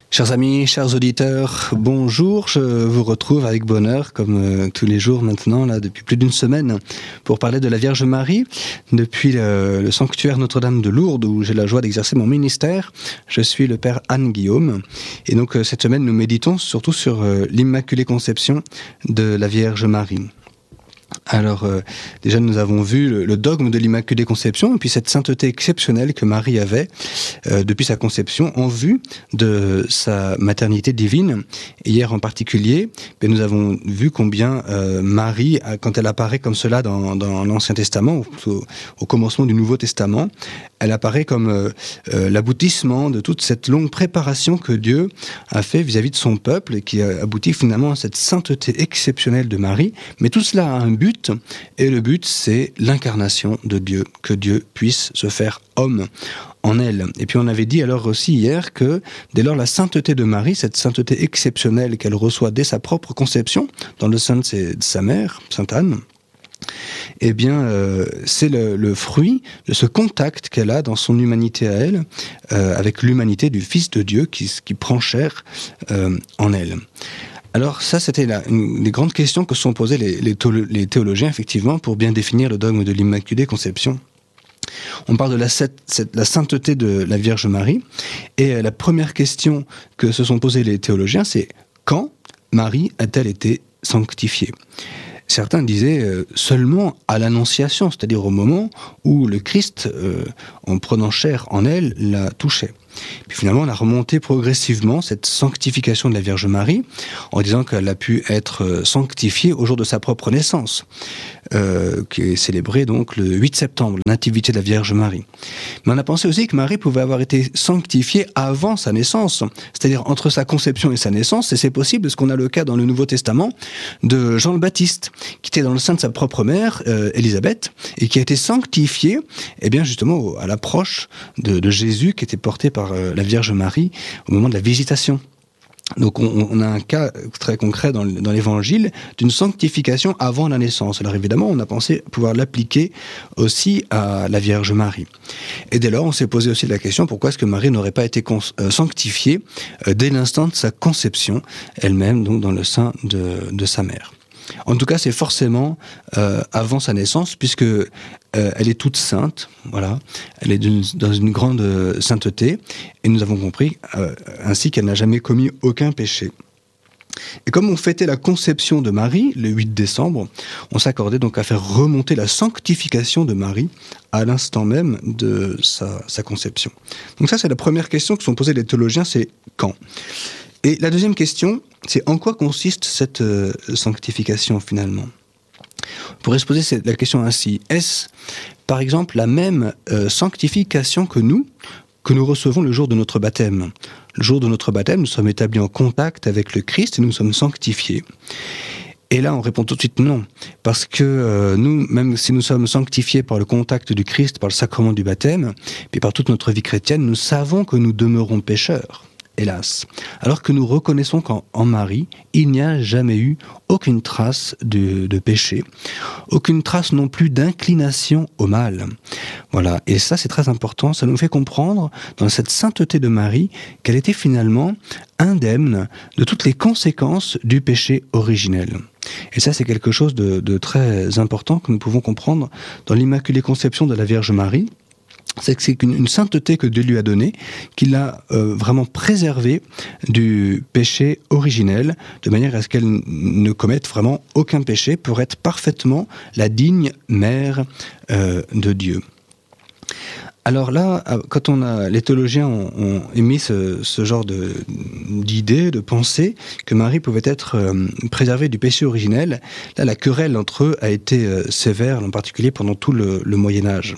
Chers amis, chers auditeurs, bonjour, je vous retrouve avec bonheur, comme tous les jours maintenant, là, depuis plus d'une semaine, pour parler de la Vierge Marie, depuis le sanctuaire Notre-Dame de Lourdes, où j'ai la joie d'exercer mon ministère. Je suis le Père Anne-Guillaume, et donc cette semaine, nous méditons surtout sur l'Immaculée Conception de la Vierge Marie. Alors, déjà, nous avons vu le dogme de l'Immaculée Conception, et puis cette sainteté exceptionnelle que Marie avait depuis sa conception en vue de sa maternité divine. Et hier en particulier, nous avons vu combien Marie, quand elle apparaît comme cela dans l'Ancien Testament, au commencement du Nouveau Testament, elle apparaît comme l'aboutissement de toute cette longue préparation que Dieu a fait vis-à-vis de son peuple, et qui aboutit finalement à cette sainteté exceptionnelle de Marie. Mais tout cela a un but, et le but, c'est l'incarnation de Dieu, que Dieu puisse se faire homme en elle. Et puis on avait dit alors aussi hier que dès lors la sainteté de Marie, cette sainteté exceptionnelle qu'elle reçoit dès sa propre conception, dans le sein de sa mère, Sainte Anne, eh bien, c'est le fruit de ce contact qu'elle a dans son humanité à elle, avec l'humanité du Fils de Dieu qui prend chair en elle. Alors ça, c'était une des grandes questions que se sont posées les théologiens, effectivement, pour bien définir le dogme de l'Immaculée Conception. On parle de la sainteté de la Vierge Marie, et la première question que se sont posées les théologiens, c'est quand Marie a-t-elle été sanctifiée ? Certains disaient seulement à l'Annonciation, c'est-à-dire au moment où le Christ, en prenant chair en elle, la touchait. Puis finalement, on a remonté progressivement cette sanctification de la Vierge Marie en disant qu'elle a pu être sanctifiée au jour de sa propre naissance, qui est célébrée donc le 8 septembre, la nativité de la Vierge Marie. Mais on a pensé aussi que Marie pouvait avoir été sanctifiée avant sa naissance, c'est-à-dire entre sa conception et sa naissance, et c'est possible parce qu'on a le cas dans le Nouveau Testament de Jean le Baptiste, qui était dans le sein de sa propre mère, Élisabeth, et qui a été sanctifié, eh bien justement à l'approche de Jésus qui était porté par la Vierge Marie au moment de la visitation. Donc on a un cas très concret dans l'Évangile d'une sanctification avant la naissance. Alors évidemment, on a pensé pouvoir l'appliquer aussi à la Vierge Marie. Et dès lors, on s'est posé aussi la question, pourquoi est-ce que Marie n'aurait pas été sanctifiée dès l'instant de sa conception, elle-même donc dans le sein de sa mère. En tout cas, c'est forcément avant sa naissance, puisque elle est toute sainte, voilà. Elle est dans une grande sainteté, et nous avons compris ainsi qu'elle n'a jamais commis aucun péché. Et comme on fêtait la conception de Marie, le 8 décembre, on s'accordait donc à faire remonter la sanctification de Marie à l'instant même de sa conception. Donc ça, c'est la première question que sont posées les théologiens, c'est quand ? Et la deuxième question, c'est en quoi consiste cette sanctification finalement ? On pourrait se poser la question ainsi. Est-ce, par exemple, la même sanctification que nous recevons le jour de notre baptême ? Le jour de notre baptême, nous sommes établis en contact avec le Christ et nous sommes sanctifiés. Et là, on répond tout de suite non, parce que nous, même si nous sommes sanctifiés par le contact du Christ, par le sacrement du baptême, puis par toute notre vie chrétienne, nous savons que nous demeurons pécheurs. Hélas, alors que nous reconnaissons qu'en Marie, il n'y a jamais eu aucune trace de péché, aucune trace non plus d'inclination au mal. Voilà, et ça c'est très important, ça nous fait comprendre dans cette sainteté de Marie qu'elle était finalement indemne de toutes les conséquences du péché originel. Et ça c'est quelque chose de très important que nous pouvons comprendre dans l'Immaculée Conception de la Vierge Marie. C'est que c'est une sainteté que Dieu lui a donnée, qu'il a vraiment préservée du péché originel, de manière à ce qu'elle ne commette vraiment aucun péché pour être parfaitement la digne mère de Dieu. Alors là, quand les théologiens ont émis ce genre d'idée, de pensée, que Marie pouvait être préservée du péché originel, là la querelle entre eux a été sévère, en particulier pendant tout le Moyen-Âge.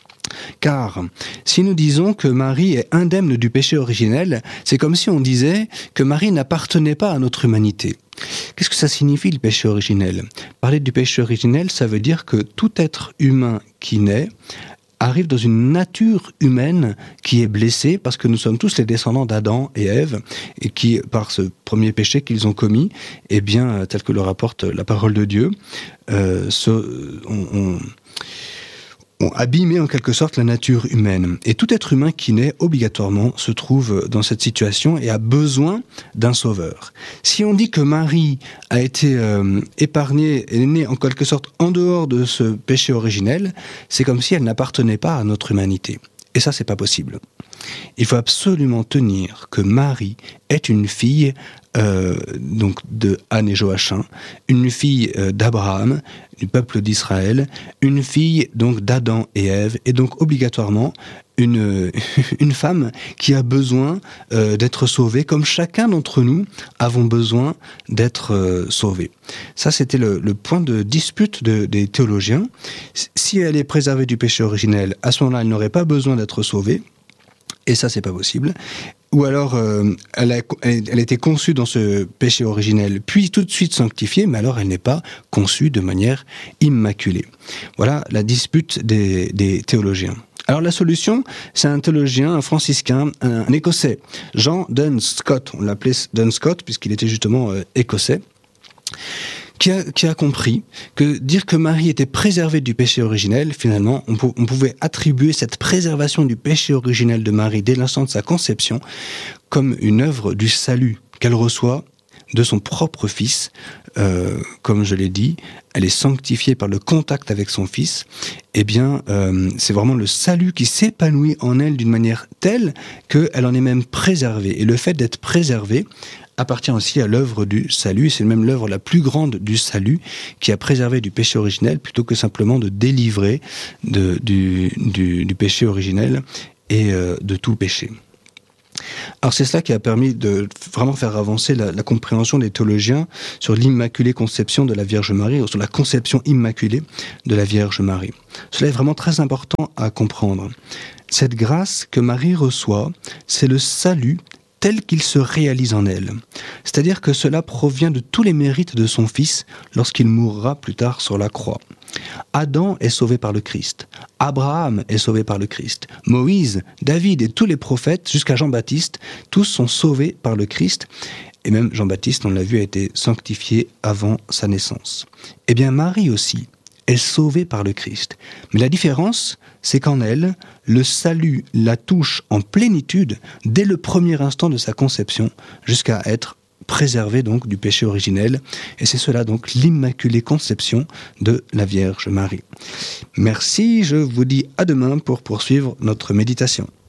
Car si nous disons que Marie est indemne du péché originel, c'est comme si on disait que Marie n'appartenait pas à notre humanité. Qu'est-ce que ça signifie le péché originel ? Parler du péché originel, ça veut dire que tout être humain qui naît arrive dans une nature humaine qui est blessée, parce que nous sommes tous les descendants d'Adam et Ève, et qui, par ce premier péché qu'ils ont commis, eh bien, tel que le rapporte la parole de Dieu, ont abîmé en quelque sorte la nature humaine. Et tout être humain qui naît obligatoirement se trouve dans cette situation et a besoin d'un sauveur. Si on dit que Marie a été épargnée et est née en quelque sorte en dehors de ce péché originel, c'est comme si elle n'appartenait pas à notre humanité. Et ça, c'est pas possible. Il faut absolument tenir que Marie est une fille donc de Anne et Joachim, une fille d'Abraham, du peuple d'Israël, une fille donc d'Adam et Ève, et donc obligatoirement une femme qui a besoin d'être sauvée, comme chacun d'entre nous avons besoin d'être sauvés. Ça, c'était le point de dispute des théologiens. Si elle est préservée du péché originel, à ce moment-là, elle n'aurait pas besoin d'être sauvée. Et ça, c'est pas possible. Ou alors, elle a été conçue dans ce péché originel, puis tout de suite sanctifiée, mais alors elle n'est pas conçue de manière immaculée. Voilà la dispute des théologiens. Alors la solution, c'est un théologien, un franciscain, un Écossais, Jean Duns Scott. On l'appelait Duns Scott puisqu'il était justement écossais. Qui a compris que dire que Marie était préservée du péché originel, finalement, on pouvait attribuer cette préservation du péché originel de Marie dès l'instant de sa conception comme une œuvre du salut qu'elle reçoit de son propre Fils. Comme je l'ai dit, elle est sanctifiée par le contact avec son Fils. Eh bien, c'est vraiment le salut qui s'épanouit en elle d'une manière telle qu'elle en est même préservée. Et le fait d'être préservée appartient aussi à l'œuvre du salut. C'est même l'œuvre la plus grande du salut qui a préservé du péché originel plutôt que simplement de délivrer du péché originel et de tout péché. Alors c'est cela qui a permis de vraiment faire avancer la compréhension des théologiens sur l'immaculée conception de la Vierge Marie, ou sur la conception immaculée de la Vierge Marie. Cela est vraiment très important à comprendre. Cette grâce que Marie reçoit, c'est le salut tel qu'il se réalise en elle. C'est-à-dire que cela provient de tous les mérites de son Fils lorsqu'il mourra plus tard sur la croix. Adam est sauvé par le Christ. Abraham est sauvé par le Christ. Moïse, David et tous les prophètes, jusqu'à Jean-Baptiste, tous sont sauvés par le Christ. Et même Jean-Baptiste, on l'a vu, a été sanctifié avant sa naissance. Eh bien, Marie aussi est sauvée par le Christ. Mais la différence, c'est qu'en elle, le salut la touche en plénitude dès le premier instant de sa conception, jusqu'à être préservée donc du péché originel. Et c'est cela donc l'immaculée conception de la Vierge Marie. Merci, je vous dis à demain pour poursuivre notre méditation.